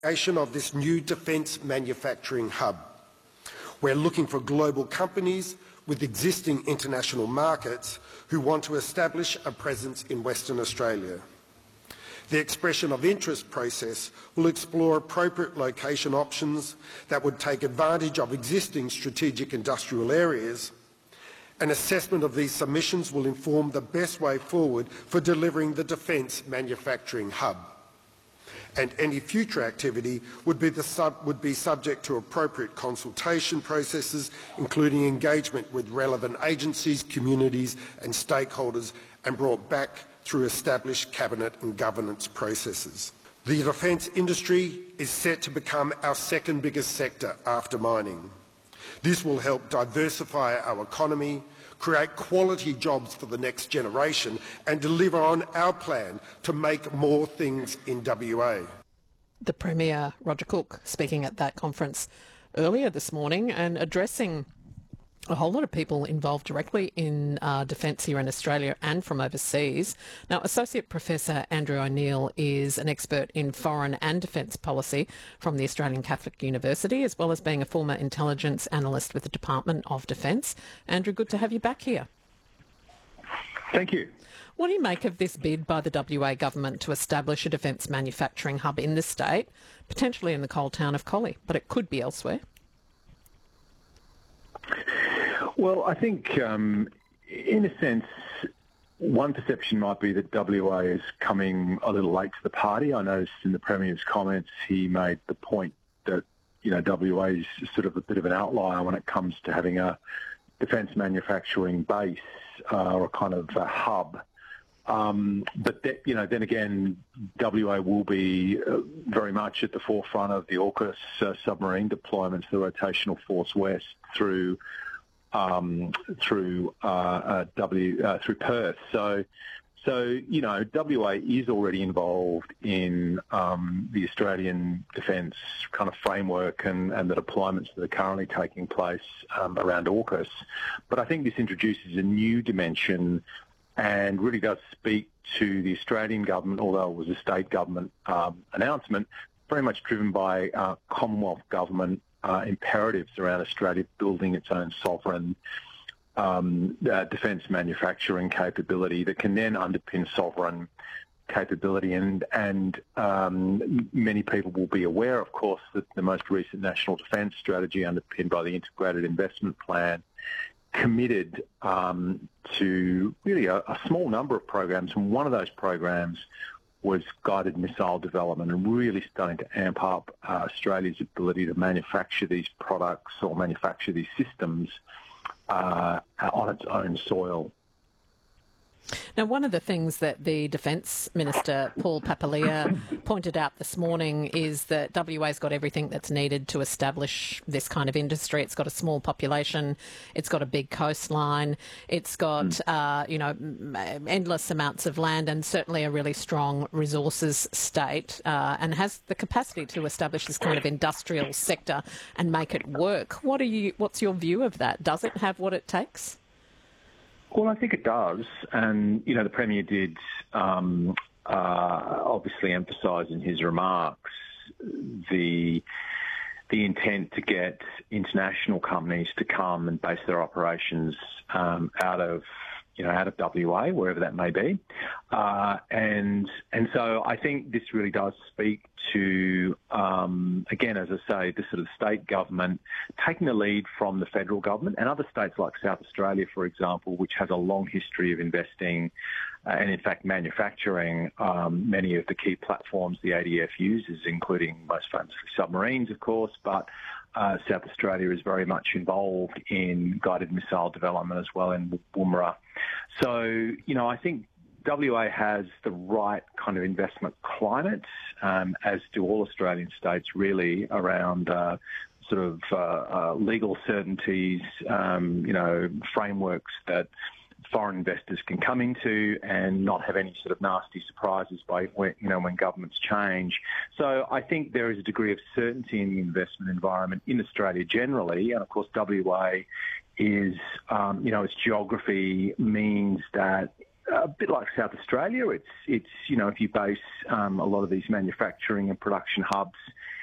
Creation of this new defence manufacturing hub. We're looking for global companies with existing international markets who want to establish a presence in Western Australia. The expression of interest process will explore appropriate location options that would take advantage of existing strategic industrial areas. An assessment of these submissions will inform the best way forward for delivering the defence manufacturing hub. And any future activity would be subject to appropriate consultation processes, including engagement with relevant agencies, communities and stakeholders, and brought back through established cabinet and governance processes. The defence industry is set to become our second biggest sector after mining. This will help diversify our economy, create quality jobs for the next generation and deliver on our plan to make more things in WA. The Premier, Roger Cook, speaking at that conference earlier this morning and addressing a whole lot of people involved directly in defence here in Australia and from overseas. Now, Associate Professor Andrew O'Neill is an expert in foreign and defence policy from the Australian Catholic University, as well as being a former intelligence analyst with the Department of Defence. Andrew, good to have you back here. Thank you. What do you make of this bid by the WA government to establish a defence manufacturing hub in the state, potentially in the coal town of Collie, but it could be elsewhere? Well, I think, in a sense, one perception might be that WA is coming a little late to the party. I noticed in the Premier's comments he made the point that, WA is sort of a bit of an outlier when it comes to having a defence manufacturing base or a kind of a hub. But then again, WA will be very much at the forefront of the AUKUS submarine deployments, the Rotational Force West through Perth. So WA is already involved in the Australian defence kind of framework and the deployments that are currently taking place around AUKUS. But I think this introduces a new dimension and really does speak to the Australian government, although it was a state government announcement, very much driven by Commonwealth government imperatives around Australia building its own sovereign defence manufacturing capability that can then underpin sovereign capability. And many people will be aware, of course, that the most recent National Defence Strategy, underpinned by the Integrated Investment Plan, committed to really a small number of programs, and one of those programs was guided missile development and really starting to amp up Australia's ability to manufacture these products or manufacture these systems on its own soil. Now, one of the things that the Defence Minister, Paul Papalia, pointed out this morning is that WA's got everything that's needed to establish this kind of industry. It's got a small population, it's got a big coastline, it's got, endless amounts of land and certainly a really strong resources state and has the capacity to establish this kind of industrial sector and make it work. What's your view of that? Does it have what it takes? Well, I think it does, and the Premier did obviously emphasise in his remarks the intent to get international companies to come and base their operations out of WA, wherever that may be, and so I think this really does speak to, again, as I say, the sort of state government taking the lead from the federal government and other states like South Australia, for example, which has a long history of investing and, in fact, manufacturing many of the key platforms the ADF uses, including most famously submarines, of course, but South Australia is very much involved in guided missile development as well in Woomera. So, I think WA has the right kind of investment climate, as do all Australian states, really, around legal certainties, frameworks that foreign investors can come into and not have any sort of nasty surprises when governments change. So I think there is a degree of certainty in the investment environment in Australia generally, and of course WA is, its geography means that a bit like South Australia. It's if you base a lot of these manufacturing and production hubs